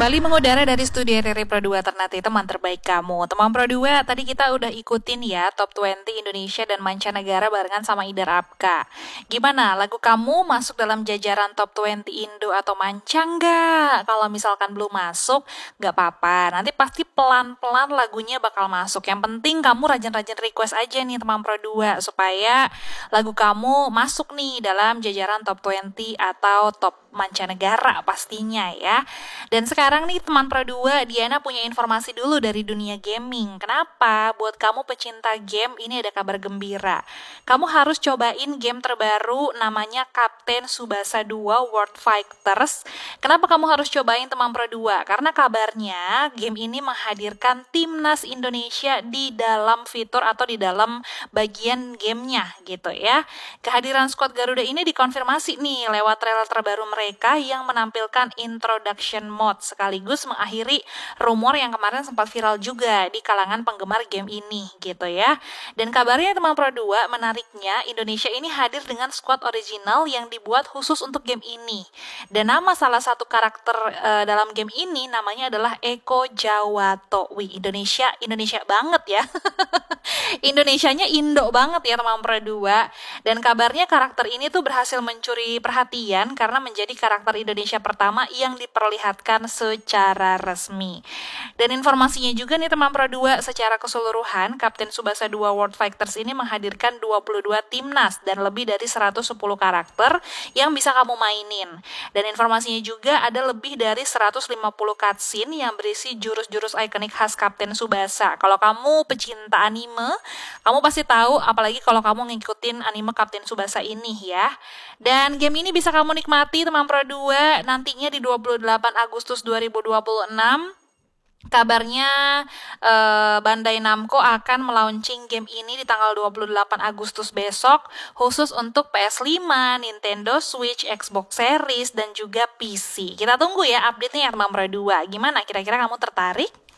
Kembali mengudara dari studio RRI Pro 2 Ternate, teman terbaik kamu. Teman Pro 2, tadi kita udah ikutin ya Top 20 Indonesia dan mancanegara barengan sama Idar Apka. Gimana, lagu kamu masuk dalam jajaran Top 20 Indo atau manca nggak? Kalau misalkan belum masuk, nggak apa-apa. Nanti pasti pelan-pelan lagunya bakal masuk. Yang penting kamu rajin-rajin request aja nih teman Pro 2, supaya lagu kamu masuk nih dalam jajaran Top 20 atau Top mancanegara pastinya ya. Dan sekarang nih teman Pro 2, Diana punya informasi dulu dari dunia gaming. Kenapa? Buat kamu pecinta game, ini ada kabar gembira. Kamu harus cobain game terbaru namanya Captain Tsubasa 2 World Fighters. Kenapa kamu harus cobain teman Pro 2? Karena kabarnya game ini menghadirkan timnas Indonesia di dalam fitur atau di dalam bagian gamenya gitu ya. Kehadiran squad Garuda ini dikonfirmasi nih lewat trailer terbaru mereka yang menampilkan introduction mode sekaligus mengakhiri rumor yang kemarin sempat viral juga di kalangan penggemar game ini gitu ya. Dan kabarnya teman Pro 2, menariknya Indonesia ini hadir dengan squad original yang dibuat khusus untuk game ini. Dan nama salah satu karakter dalam game ini namanya adalah Eko Jawato. Wih, Indonesia banget ya. Indonesianya Indo banget ya teman Pro 2. Dan kabarnya karakter ini tuh berhasil mencuri perhatian karena menjadi karakter Indonesia pertama yang diperlihatkan secara resmi. Dan informasinya juga nih teman Pro 2, secara keseluruhan Captain Tsubasa 2 World Fighters ini menghadirkan 22 timnas dan lebih dari 110 karakter yang bisa kamu mainin. Dan informasinya juga ada lebih dari 150 cutscene yang berisi jurus-jurus ikonik khas Captain Tsubasa. Kalau kamu pecinta anime, kamu pasti tahu, apalagi kalau kamu ngikutin anime Captain Tsubasa ini ya. Dan game ini bisa kamu nikmati teman Pro 2 nantinya di 28 Agustus 2026. Kabarnya Bandai Namco akan melaunching game ini di tanggal 28 Agustus besok khusus untuk PS5, Nintendo Switch, Xbox Series dan juga PC. Kita tunggu ya update-nya ya teman Pro 2. Gimana, kira-kira kamu tertarik?